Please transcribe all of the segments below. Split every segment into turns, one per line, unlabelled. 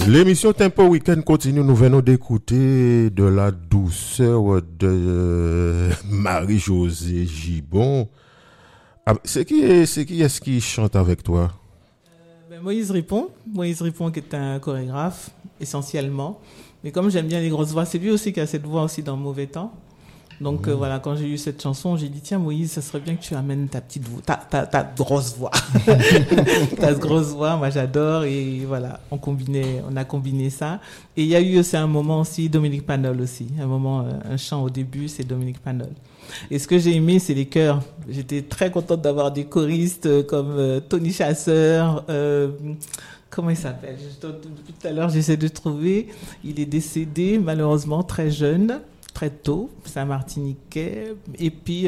L'émission Tempo Weekend continue. Nous venons d'écouter de la douceur de Marie-Josée Gibon. C'est qui est-ce qui chante avec toi?
Moïse Ripon qui est un chorégraphe essentiellement. Mais comme j'aime bien les grosses voix, c'est lui aussi qui a cette voix aussi dans Mauvais Temps. Donc voilà, quand j'ai eu cette chanson, j'ai dit tiens Moïse, ça serait bien que tu amènes ta petite voix, ta grosse voix, ta grosse voix. Moi j'adore et voilà, on a combiné ça. Et il y a eu aussi un moment aussi Dominique Panol aussi, un chant au début, c'est Dominique Panol. Et ce que j'ai aimé, c'est les chœurs. J'étais très contente d'avoir des choristes comme Tony Chasseur. Comment il s'appelle? Depuis tout à l'heure, j'essaie de trouver. Il est décédé malheureusement très jeune. Très tôt, c'est un Martiniquais, et puis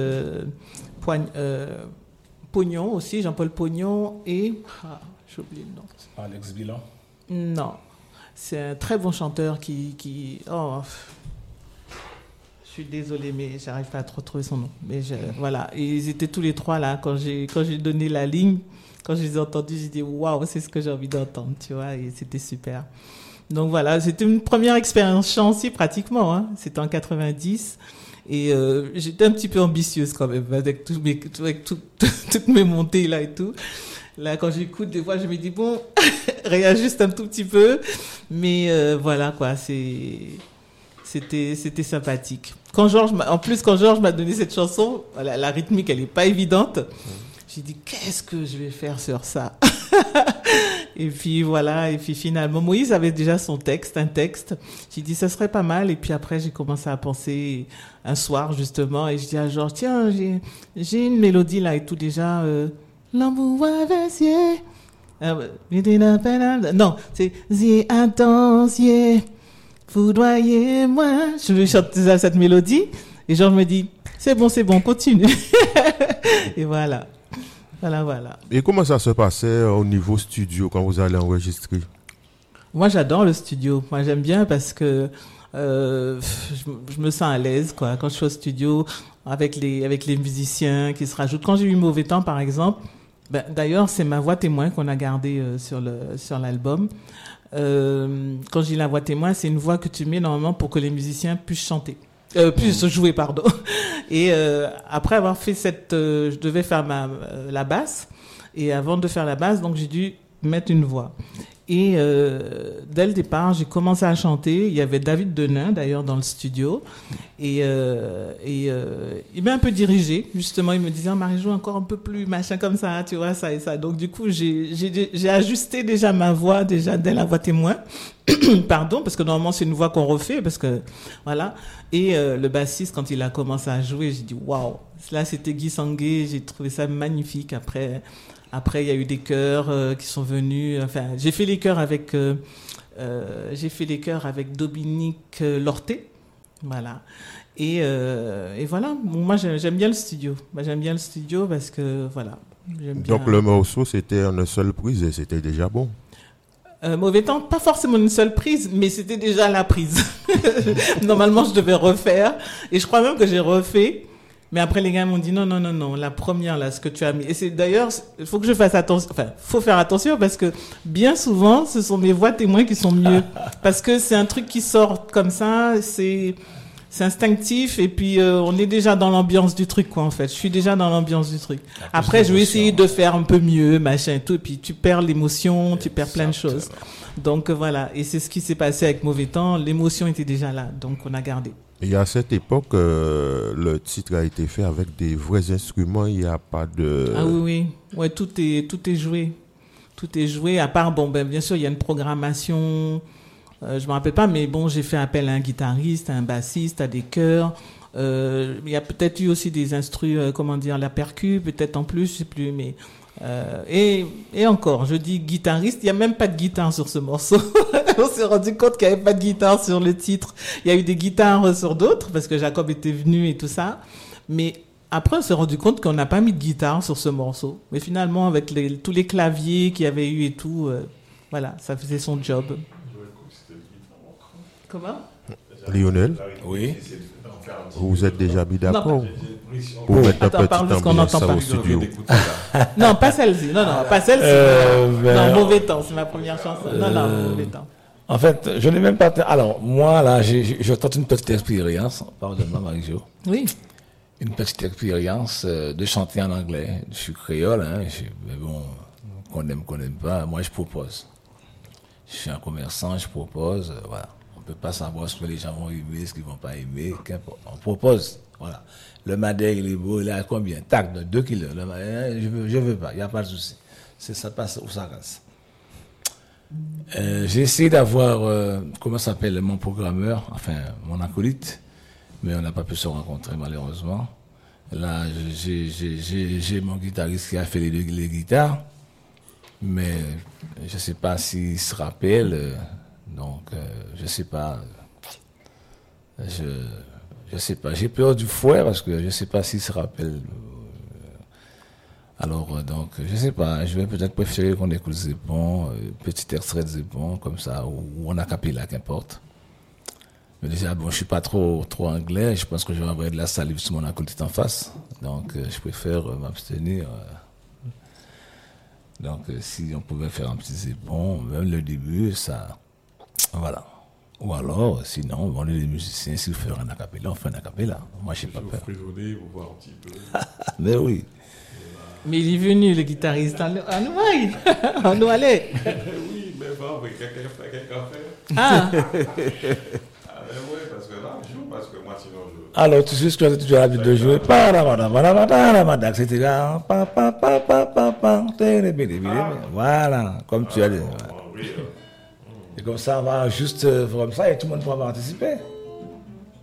Pognon aussi, Jean-Paul Pognon, et j'ai oublié le nom.
Alex Bilan.
Non, c'est un très bon chanteur qui je suis désolée, mais j'arrive pas à trop trouver son nom. Mais voilà, et ils étaient tous les trois là quand j'ai donné la ligne, quand je les ai entendus, j'ai dit waouh, c'est ce que j'ai envie d'entendre, tu vois, et c'était super. Donc voilà, c'était une première expérience chant aussi pratiquement, hein. C'était en 90 et j'étais un petit peu ambitieuse quand même avec toutes mes montées là et tout. Là quand j'écoute des fois je me dis bon, réajuste un tout petit peu, mais voilà quoi, c'était sympathique. Quand Georges m'a donné cette chanson, la rythmique elle est pas évidente. J'ai dit qu'est-ce que je vais faire sur ça. Et puis voilà, et puis finalement, Moïse avait déjà un texte. J'ai dit, ça serait pas mal. Et puis après, j'ai commencé à penser un soir, justement, et je dis à Georges, tiens, j'ai une mélodie là et tout déjà. L'amour avessier. Non, c'est Zi attention, foudroyez-moi. Je lui chante cette mélodie. Et Georges me dit, c'est bon, continue. Et voilà. Voilà.
Et comment ça se passait au niveau studio quand vous allez enregistrer?
Moi, j'adore le studio. Moi, j'aime bien parce que je me sens à l'aise, quoi. Quand je suis au studio avec les musiciens qui se rajoutent. Quand j'ai eu Mauvais Temps, par exemple, d'ailleurs, c'est ma voix témoin qu'on a gardée sur l'album. Quand j'ai la voix témoin, c'est une voix que tu mets normalement pour que les musiciens puissent chanter. Puissent jouer, pardon. Et après avoir fait je devais faire la basse. Et avant de faire la basse, donc j'ai dû mettre une voix. Et dès le départ, j'ai commencé à chanter. Il y avait David Denain, d'ailleurs, dans le studio. Et il m'a un peu dirigé. Justement, il me disait, Marie-Jo, encore un peu plus, machin comme ça, tu vois, ça et ça. Donc, du coup, j'ai ajusté déjà ma voix, déjà dès la voix témoin. Pardon, parce que normalement, c'est une voix qu'on refait, parce que, voilà. Et le bassiste, quand il a commencé à jouer, j'ai dit, waouh. Là, c'était Guy Sangué. J'ai trouvé ça magnifique. Après, il y a eu des chœurs qui sont venus. Enfin, j'ai fait les chœurs avec Dominique Lorté, voilà. Et voilà. Moi, j'aime bien le studio. J'aime bien le studio parce que voilà.
Donc le morceau, c'était en une seule prise et c'était déjà bon.
Mauvais Temps, pas forcément une seule prise, mais c'était déjà la prise. Normalement, je devais refaire, et je crois même que j'ai refait. Mais après, les gars m'ont dit non, la première, là, ce que tu as mis. Et c'est d'ailleurs, il faut que je fasse attention. Enfin, faut faire attention parce que bien souvent, ce sont mes voix témoins qui sont mieux. Parce que c'est un truc qui sort comme ça, c'est instinctif et puis on est déjà dans l'ambiance du truc, quoi, en fait. Je suis déjà dans l'ambiance du truc. Après, je vais essayer de faire un peu mieux, machin et tout. Et puis tu perds l'émotion, tu perds plein de choses. Donc voilà. Et c'est ce qui s'est passé avec Mauvais Temps. L'émotion était déjà là, donc on a gardé.
Et à cette époque, le titre a été fait avec des vrais instruments. Il n'y a pas de...
Ah oui. Ouais, tout est joué. Tout est joué. À part, bien sûr, il y a une programmation. Je me rappelle pas, mais bon, j'ai fait appel à un guitariste, à un bassiste, à des chœurs. Il y a peut-être eu aussi des instrus, la percu, peut-être en plus, je sais plus, mais... et encore, je dis guitariste, il n'y a même pas de guitare sur ce morceau. On s'est rendu compte qu'il n'y avait pas de guitare sur le titre. Il y a eu des guitares sur d'autres, parce que Jacob était venu et tout ça. Mais après, on s'est rendu compte qu'on n'a pas mis de guitare sur ce morceau. Mais finalement, avec tous les claviers qu'il y avait eu et tout, voilà, ça faisait son job. Comment ?
Lionel ?
Oui.
Vous êtes déjà mis d'accord ? Pour mettre un
Attends,
petit
parle parce qu'on
ambiance
n'entend pas.
au studio.
Non, pas celle-ci. Non, pas celle-ci. Non, Mauvais temps, c'est ma première chanson. Non, Mauvais temps.
En fait, je n'ai même pas... Alors, moi, là, je tente une petite expérience. Pardonne-moi, Marie-Jo.
Oui.
Une petite expérience de chanter en anglais. Je suis créole, hein. Mais bon, qu'on aime pas, moi, je propose. Je suis un commerçant, je propose. Voilà. On peut pas savoir ce que les gens vont aimer, ce qu'ils vont pas aimer. Qu'importe. On propose. Voilà. Le madère, il est beau, il a combien? Tac, de 2 kilos. Je veux pas, il n'y a pas de souci. Ça passe ou ça reste. J'ai essayé d'avoir, comment s'appelle, mon programmeur, enfin, mon acolyte, mais on n'a pas pu se rencontrer, malheureusement. Là, j'ai mon guitariste qui a fait les guitares, mais je sais pas s'il se rappelle, donc, je sais pas. Je sais pas, j'ai peur du fouet parce que je sais pas s'il se rappelle. Alors, donc, je sais pas, je vais peut-être préférer qu'on écoute Zépon, petit extrait de Zépon, comme ça, ou en acapella, qu'importe. Mais déjà, bon, je suis pas trop anglais, je pense que je vais envoyer de la salive sur mon acolyte en face. Donc, je préfère m'abstenir. Donc, si on pouvait faire un petit Zépon, même le début, ça, voilà. Ou alors, sinon, on est des musiciens, si vous faites un acapella, on fait un acapella. Moi, je sais pas peur.
Vous voir un petit peu.
Mais oui.
Mais il est venu, le guitariste. On doit aller.
Oui, mais bon, quelqu'un fait.
Ah.
Ah, mais oui, parce que là, je joue, parce que moi, sinon, je.
Alors, tu sais ce que tu as l'habitude de jouer. Voilà, comme tu as dit. Et comme ça, on va juste, comme ça, et tout le monde pourra participer.